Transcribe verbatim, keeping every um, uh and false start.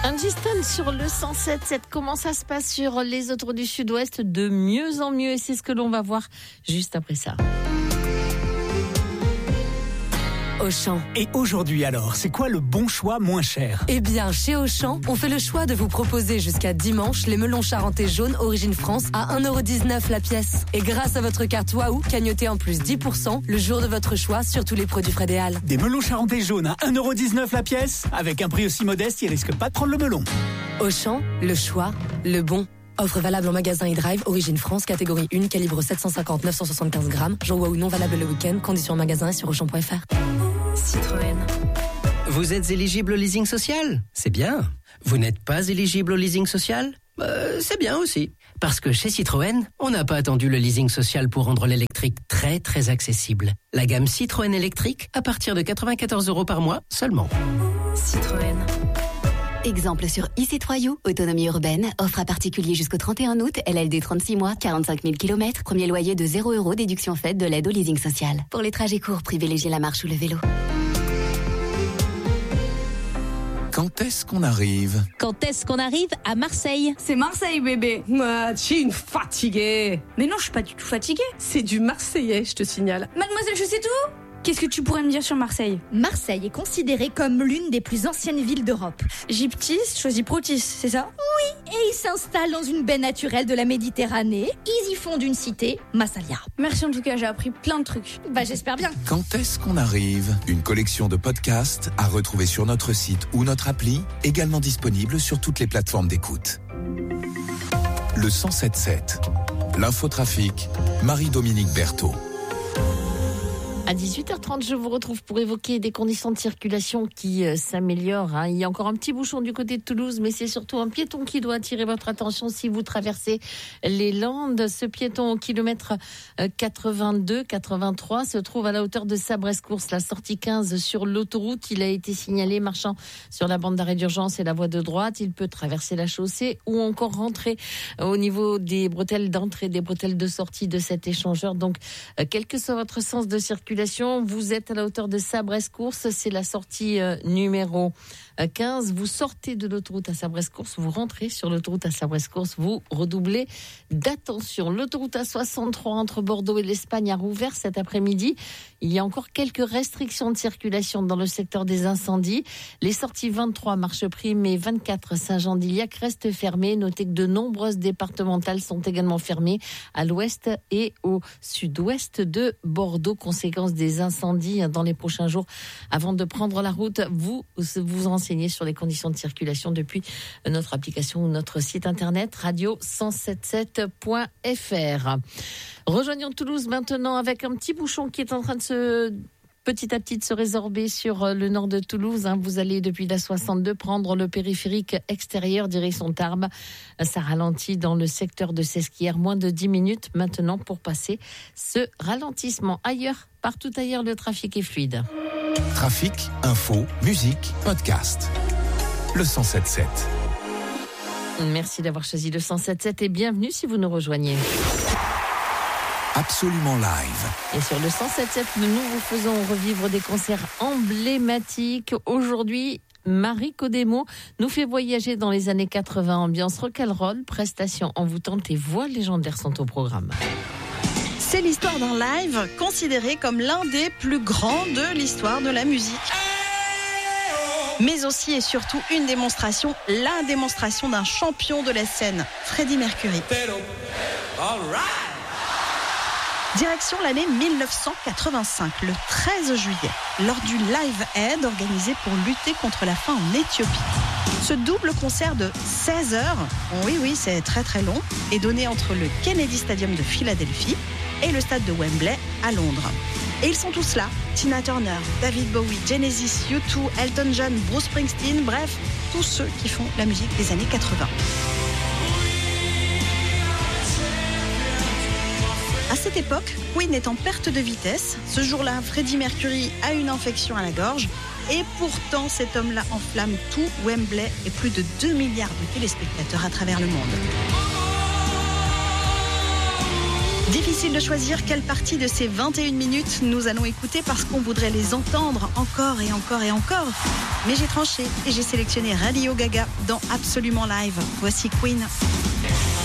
Angie Stone sur le cent sept virgule sept. Comment ça se passe sur les autoroutes du Sud-Ouest? De mieux en mieux, et c'est ce que l'on va voir juste après ça. Auchan. Et aujourd'hui alors, c'est quoi le bon choix moins cher? Eh bien, chez Auchan, on fait le choix de vous proposer jusqu'à dimanche les melons charentais jaunes Origine France à un euro dix-neuf la pièce. Et grâce à votre carte Waouh, cagnotez en plus dix pour cent le jour de votre choix sur tous les produits Frédéal. Des melons charentais jaunes à un euro dix-neuf la pièce? Avec un prix aussi modeste, ils risquent pas de prendre le melon. Auchan, le choix, le bon. Offre valable en magasin et drive, Origine France, catégorie un, calibre sept cent cinquante à neuf cent soixante-quinze grammes. Jour Waouh non valable le week-end. Conditions en magasin et sur auchan point f r. Citroën. Vous êtes éligible au leasing social? C'est bien. Vous n'êtes pas éligible au leasing social? euh, C'est bien aussi. Parce que chez Citroën, on n'a pas attendu le leasing social pour rendre l'électrique très très accessible. La gamme Citroën électrique à partir de quatre-vingt-quatorze euros par mois seulement. Citroën. Exemple sur e-C trois U, autonomie urbaine, offre à particulier jusqu'au trente et un août, L L D trente-six mois, quarante-cinq mille kilomètres, premier loyer de zéro euros, déduction faite de l'aide au leasing social. Pour les trajets courts, privilégiez la marche ou le vélo. Quand est-ce qu'on arrive? Quand est-ce qu'on arrive à Marseille? C'est Marseille, bébé. Ah, tu es une fatiguée. Mais non, je suis pas du tout fatiguée. C'est du marseillais, je te signale. Mademoiselle, je sais tout. Qu'est-ce que tu pourrais me dire sur Marseille? Marseille est considérée comme l'une des plus anciennes villes d'Europe. Gyptis choisit Protis, c'est ça? Oui, et ils s'installent dans une baie naturelle de la Méditerranée. Ils y fondent une cité, Massalia. Merci en tout cas, j'ai appris plein de trucs. Bah j'espère bien. Quand est-ce qu'on arrive? Une collection de podcasts à retrouver sur notre site ou notre appli, également disponible sur toutes les plateformes d'écoute. Le cent sept virgule sept. L'infotrafic, Marie-Dominique Berthaud. À dix-huit heures trente, je vous retrouve pour évoquer des conditions de circulation qui euh, s'améliorent. Hein. Il y a encore un petit bouchon du côté de Toulouse, mais c'est surtout un piéton qui doit attirer votre attention si vous traversez les Landes. Ce piéton au kilomètre euh, quatre-vingt-deux quatre-vingt-trois se trouve à la hauteur de Sabrès-Course, la sortie quinze sur l'autoroute. Il a été signalé marchant sur la bande d'arrêt d'urgence et la voie de droite. Il peut traverser la chaussée ou encore rentrer au niveau des bretelles d'entrée, des bretelles de sortie de cet échangeur. Donc, euh, quel que soit votre sens de circulation, vous êtes à la hauteur de Sabrès-Course, c'est la sortie euh, numéro quinze. Vous sortez de l'autoroute à Sabrès-Course, vous rentrez sur l'autoroute à Sabrès-Course, vous redoublez d'attention. L'autoroute A soixante-trois entre Bordeaux et l'Espagne a rouvert cet après-midi. Il y a encore quelques restrictions de circulation dans le secteur des incendies. Les sorties vingt-trois Marcheprime et vingt-quatre Saint-Jean-d'Iliac restent fermées. Notez que de nombreuses départementales sont également fermées à l'ouest et au sud-ouest de Bordeaux. Conséquence des incendies dans les prochains jours. Avant de prendre la route, vous vous renseignez sur les conditions de circulation depuis notre application ou notre site internet radio cent soixante-dix-sept point f r. Rejoignons Toulouse maintenant avec un petit bouchon qui est en train de se petit à petit de se résorber sur le nord de Toulouse. Vous allez depuis la soixante-deux prendre le périphérique extérieur direction Tarbes. Ça ralentit dans le secteur de Sesquières. Moins de dix minutes maintenant pour passer ce ralentissement. Ailleurs, partout ailleurs, le trafic est fluide. Trafic, info, musique, podcast. Le cent sept virgule sept. Merci d'avoir choisi le cent sept virgule sept et bienvenue si vous nous rejoignez. Absolument live. Et sur le cent sept virgule sept, nous vous faisons revivre des concerts emblématiques. Aujourd'hui, Marie Codemo nous fait voyager dans les années quatre-vingts, ambiance rock'n'roll, prestations envoûtantes et voix légendaires sont au programme. C'est l'histoire d'un live considéré comme l'un des plus grands de l'histoire de la musique. Mais aussi et surtout une démonstration, la démonstration d'un champion de la scène, Freddie Mercury. Direction l'année mille neuf cent quatre-vingt-cinq, le treize juillet, lors du Live Aid organisé pour lutter contre la faim en Éthiopie. Ce double concert de seize heures, oui oui c'est très très long, est donné entre le Kennedy Stadium de Philadelphie et le stade de Wembley à Londres. Et ils sont tous là, Tina Turner, David Bowie, Genesis, U deux, Elton John, Bruce Springsteen, bref, tous ceux qui font la musique des années quatre-vingts. À cette époque, Queen est en perte de vitesse. Ce jour-là, Freddie Mercury a une infection à la gorge. Et pourtant, cet homme-là enflamme tout Wembley et plus de deux milliards de téléspectateurs à travers le monde. Difficile de choisir quelle partie de ces vingt et une minutes nous allons écouter parce qu'on voudrait les entendre encore et encore et encore. Mais j'ai tranché et j'ai sélectionné Radio Gaga dans Absolument Live. Voici Queen.